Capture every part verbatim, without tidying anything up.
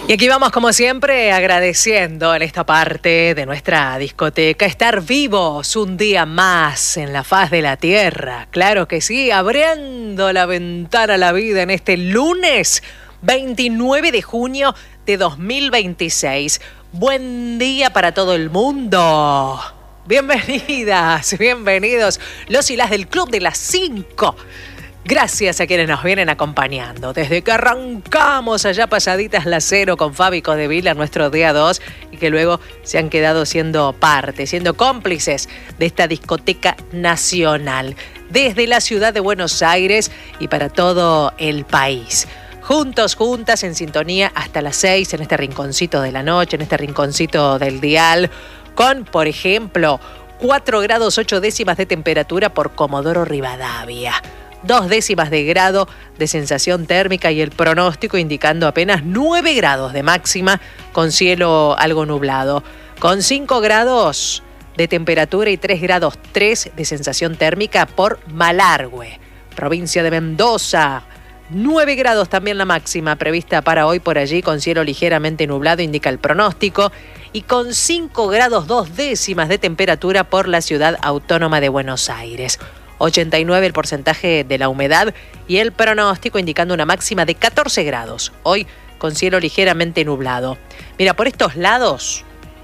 Y aquí vamos, como siempre, agradeciendo en esta parte de nuestra discoteca estar vivos un día más en la faz de la tierra. Claro que sí, abriendo la ventana a la vida en este lunes veintinueve de junio de dos mil veintiséis. Buen día para todo el mundo. Bienvenidas, bienvenidos los y las del Club de las cinco. Gracias a quienes nos vienen acompañando desde que arrancamos allá pasaditas las cero con Fabi Codevila en nuestro día dos y que luego se han quedado siendo parte, siendo cómplices de esta discoteca nacional desde la ciudad de Buenos Aires y para todo el país. Juntos, juntas, en sintonía hasta las seis en este rinconcito de la noche, en este rinconcito del dial, con, por ejemplo, cuatro grados ocho décimas de temperatura por Comodoro Rivadavia. Dos décimas de grado de sensación térmica y el pronóstico indicando apenas nueve grados de máxima con cielo algo nublado. Con cinco grados de temperatura y tres grados tres de sensación térmica por Malargüe, provincia de Mendoza. nueve grados también la máxima prevista para hoy por allí con cielo ligeramente nublado, indica el pronóstico. Y con cinco grados dos décimas de temperatura por la ciudad autónoma de Buenos Aires. ochenta y nueve el porcentaje de la humedad y el pronóstico indicando una máxima de catorce grados. Hoy con cielo ligeramente nublado. Mira, por estos lados,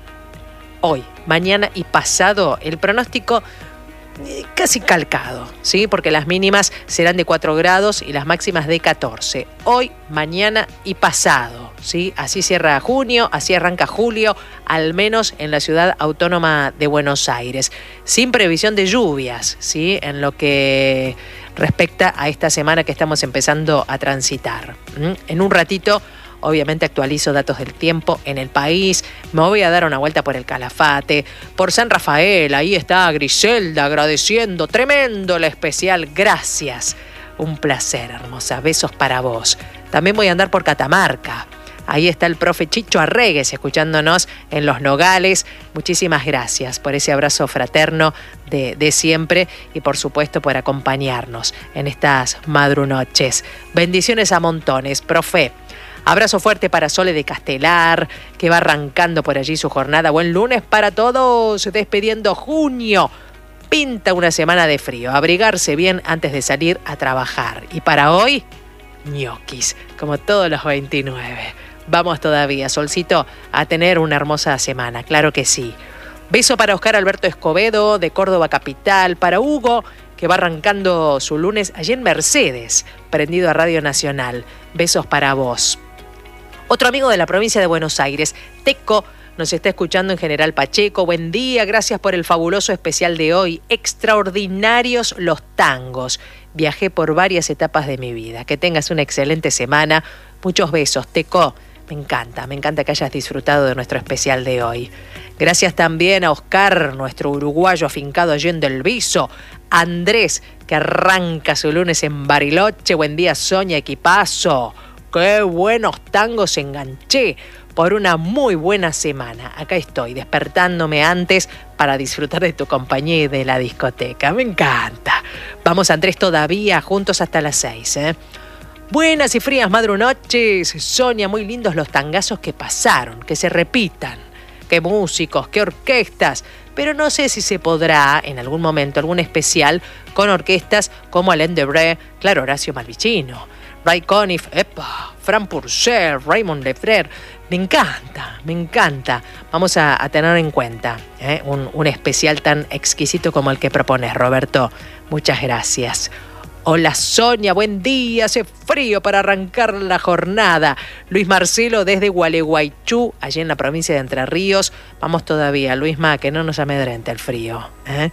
hoy, mañana y pasado, el pronóstico eh, casi calcado, ¿sí? Porque las mínimas serán de cuatro grados y las máximas de catorce. Hoy, mañana y pasado, ¿sí? Así cierra junio, así arranca julio, al menos en la ciudad autónoma de Buenos Aires, sin previsión de lluvias, ¿sí? En lo que respecta a esta semana que estamos empezando a transitar. ¿Mm? En un ratito, obviamente, actualizo datos del tiempo en el país. Me voy a dar una vuelta por el Calafate, por San Rafael. Ahí está Griselda agradeciendo. Tremendo el especial. Gracias. Un placer, hermosa. Besos para vos. También voy a andar por Catamarca. Ahí está el profe Chicho Arregues escuchándonos en Los Nogales. Muchísimas gracias por ese abrazo fraterno de, de siempre y por supuesto por acompañarnos en estas madrunoches. Bendiciones a montones, profe. Abrazo fuerte para Sole de Castelar, que va arrancando por allí su jornada. Buen lunes para todos, despidiendo junio. Pinta una semana de frío, abrigarse bien antes de salir a trabajar. Y para hoy, ñoquis, como todos los veintinueve. Vamos todavía, solcito, a tener una hermosa semana, claro que sí. Beso para Oscar Alberto Escobedo, de Córdoba Capital, para Hugo, que va arrancando su lunes allí en Mercedes, prendido a Radio Nacional. Besos para vos. Otro amigo de la provincia de Buenos Aires, Teco, nos está escuchando en General Pacheco. Buen día, gracias por el fabuloso especial de hoy. Extraordinarios los tangos. Viajé por varias etapas de mi vida. Que tengas una excelente semana. Muchos besos, Teco. Me encanta, me encanta que hayas disfrutado de nuestro especial de hoy. Gracias también a Oscar, nuestro uruguayo afincado allí en Del Viso. Andrés, que arranca su lunes en Bariloche. Buen día, Sonia, equipazo. Qué buenos tangos enganché por una muy buena semana. Acá estoy, despertándome antes para disfrutar de tu compañía y de la discoteca. Me encanta. Vamos, Andrés, todavía juntos hasta las seis, ¿eh? Buenas y frías madrunoches. Sonia, muy lindos los tangazos que pasaron, que se repitan. Qué músicos, qué orquestas. Pero no sé si se podrá, en algún momento, algún especial con orquestas como Alain Debré, claro, Horacio Malvicino, Ray Conniff, epa, Fran Purcell, Raymond Lefrère. Me encanta, me encanta. Vamos a, a tener en cuenta ¿eh? un, un especial tan exquisito como el que propones, Roberto. Muchas gracias. Hola Sonia, buen día, hace frío para arrancar la jornada. Luis Marcelo desde Gualeguaychú, allí en la provincia de Entre Ríos. Vamos todavía, Luisma, que no nos amedrente el frío. ¿eh?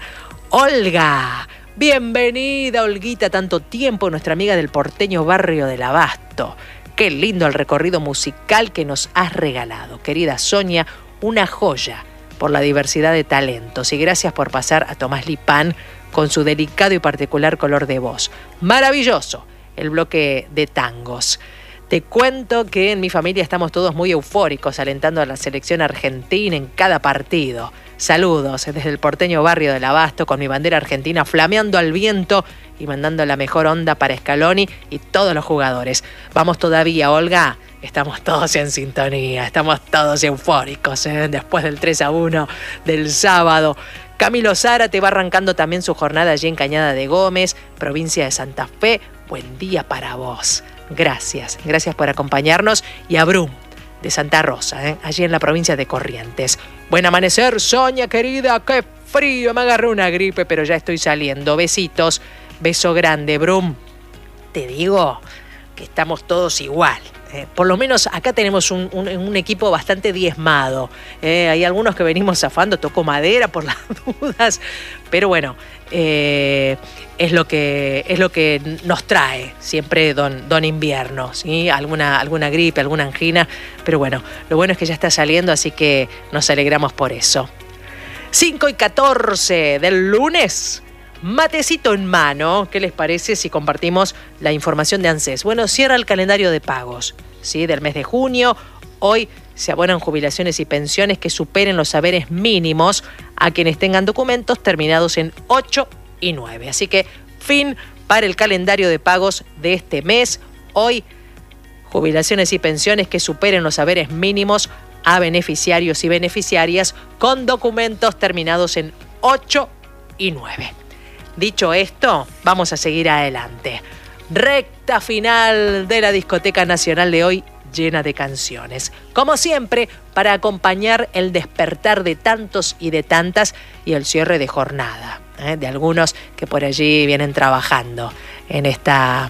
Olga, bienvenida Olguita, tanto tiempo, nuestra amiga del porteño barrio del Abasto. Qué lindo el recorrido musical que nos has regalado. Querida Sonia, una joya por la diversidad de talentos y gracias por pasar a Tomás Lipán con su delicado y particular color de voz. Maravilloso el bloque de tangos. Te cuento que en mi familia estamos todos muy eufóricos, alentando a la selección argentina en cada partido. Saludos desde el porteño barrio del Abasto, con mi bandera argentina flameando al viento y mandando la mejor onda para Scaloni y todos los jugadores. Vamos todavía, Olga. Estamos todos en sintonía, estamos todos eufóricos, ¿eh? Después del tres a uno del sábado. Camilo Zárate va arrancando también su jornada allí en Cañada de Gómez, provincia de Santa Fe. Buen día para vos. Gracias, gracias por acompañarnos. Y a Brum, de Santa Rosa, ¿eh? allí en la provincia de Corrientes. Buen amanecer, Sonia querida, qué frío, me agarré una gripe, pero ya estoy saliendo. Besitos, beso grande, Brum. Te digo que estamos todos igual. Eh, por lo menos acá tenemos un, un, un equipo bastante diezmado. Eh, hay algunos que venimos zafando, tocó madera por las dudas, pero bueno, eh, es lo que es lo que nos trae siempre don, don invierno, ¿sí? Alguna, alguna gripe, alguna angina, pero bueno, lo bueno es que ya está saliendo, así que nos alegramos por eso. cinco y catorce del lunes. Matecito en mano, ¿qué les parece si compartimos la información de ANSES? Bueno, cierra el calendario de pagos, ¿sí? Del mes de junio. Hoy se abonan jubilaciones y pensiones que superen los saberes mínimos a quienes tengan documentos terminados en ocho y nueve. Así que fin para el calendario de pagos de este mes. Hoy, jubilaciones y pensiones que superen los saberes mínimos a beneficiarios y beneficiarias con documentos terminados en ocho y nueve. Dicho esto, vamos a seguir adelante. Recta final de la Discoteca Nacional de hoy, llena de canciones. Como siempre, para acompañar el despertar de tantos y de tantas y el cierre de jornada, ¿eh? de algunos que por allí vienen trabajando en esta